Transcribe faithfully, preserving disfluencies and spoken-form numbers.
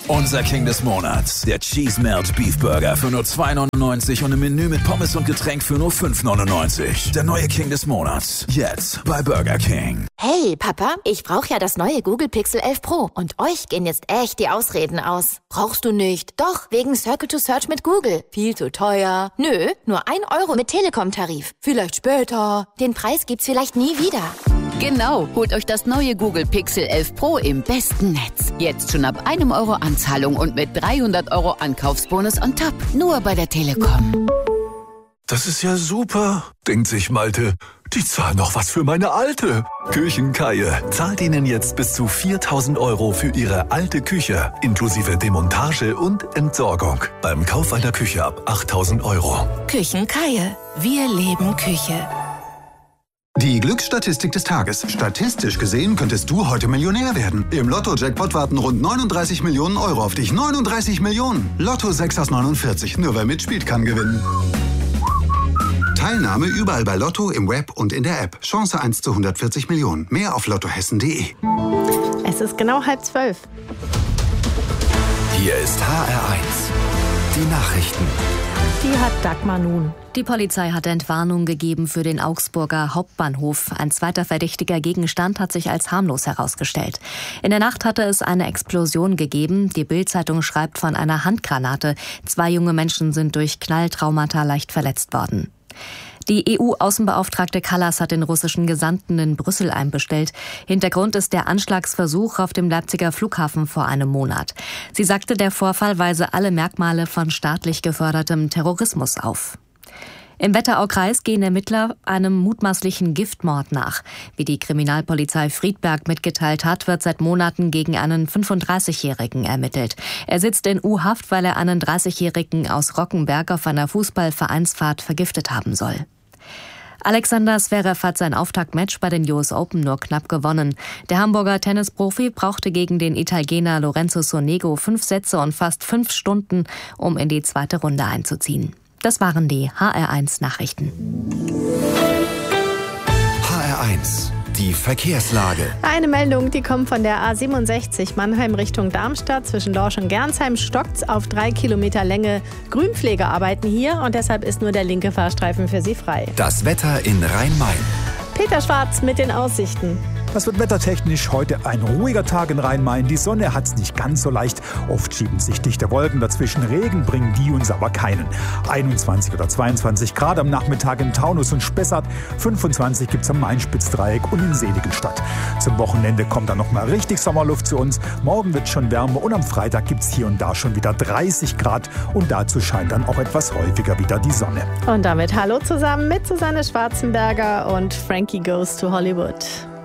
Unser King des Monats. Der Cheese Melt Beef Burger für nur zwei neunundneunzig und ein Menü mit Pommes und Getränk für nur fünf neunundneunzig. Der neue King des Monats. Jetzt bei Burger King. Hey Papa, ich brauche ja das neue Google Pixel elf Pro. Und euch gehen jetzt echt die Ausreden aus. Brauchst du nicht. Doch, wegen Circle to Search mit Google. Viel zu teuer. Nö, nur ein Euro mit Telekom-Tarif. Vielleicht später. Den Preis gibt's vielleicht nie wieder. Genau, holt euch das neue Google Pixel elf Pro im besten Netz. Jetzt schon ab einem Euro Anzahlung und mit dreihundert Euro Ankaufsbonus on top. Nur bei der Telekom. Das ist ja super, denkt sich Malte. Die zahlen noch was für meine Alte. Küchenkaie zahlt Ihnen jetzt bis zu viertausend Euro für Ihre alte Küche, inklusive Demontage und Entsorgung. Beim Kauf einer Küche ab achttausend Euro. Küchenkaie. Wir leben Küche. Die Glücksstatistik des Tages. Statistisch gesehen könntest du heute Millionär werden. Im Lotto-Jackpot warten rund neununddreißig Millionen Euro auf dich. neununddreißig Millionen. Lotto sechs aus neunundvierzig. Nur wer mitspielt, kann gewinnen. Teilnahme überall bei Lotto, im Web und in der App. Chance eins zu hundertvierzig Millionen. Mehr auf lottohessen punkt de. Es ist genau halb zwölf. Hier ist H R eins. Die Nachrichten. Die hat Dagmar nun. Die Polizei hat Entwarnung gegeben für den Augsburger Hauptbahnhof. Ein zweiter verdächtiger Gegenstand hat sich als harmlos herausgestellt. In der Nacht hatte es eine Explosion gegeben. Die Bild-Zeitung schreibt von einer Handgranate. Zwei junge Menschen sind durch Knalltraumata leicht verletzt worden. Die E U-Außenbeauftragte Kallas hat den russischen Gesandten in Brüssel einbestellt. Hintergrund ist der Anschlagsversuch auf dem Leipziger Flughafen vor einem Monat. Sie sagte, der Vorfall weise alle Merkmale von staatlich gefördertem Terrorismus auf. Im Wetteraukreis gehen Ermittler einem mutmaßlichen Giftmord nach. Wie die Kriminalpolizei Friedberg mitgeteilt hat, wird seit Monaten gegen einen fünfunddreißigjährigen ermittelt. Er sitzt in U-Haft, weil er einen dreißigjährigen aus Rockenberg auf einer Fußballvereinsfahrt vergiftet haben soll. Alexander Zverev hat sein Auftaktmatch bei den U S Open nur knapp gewonnen. Der Hamburger Tennisprofi brauchte gegen den Italiener Lorenzo Sonego fünf Sätze und fast fünf Stunden, um in die zweite Runde einzuziehen. Das waren die H R eins Nachrichten. H R eins. Die Verkehrslage. Eine Meldung, die kommt von der A siebenundsechzig Mannheim Richtung Darmstadt. Zwischen Dorsch und Gernsheim stockt's auf drei Kilometer Länge. Grünpflege arbeiten hier und deshalb ist nur der linke Fahrstreifen für sie frei. Das Wetter in Rhein-Main. Peter Schwarz mit den Aussichten. Das wird wettertechnisch heute ein ruhiger Tag in Rhein-Main. Die Sonne hat's nicht ganz so leicht. Oft schieben sich dichte Wolken dazwischen. Regen bringen die uns aber keinen. einundzwanzig oder zweiundzwanzig Grad am Nachmittag in Taunus und Spessart. fünfundzwanzig gibt's am Main-Spitzdreieck und in Seligenstadt. Zum Wochenende kommt dann noch mal richtig Sommerluft zu uns. Morgen wird's schon wärmer und am Freitag gibt's hier und da schon wieder dreißig Grad. Und dazu scheint dann auch etwas häufiger wieder die Sonne. Und damit hallo zusammen mit Susanne Schwarzenberger und Frankie Goes to Hollywood.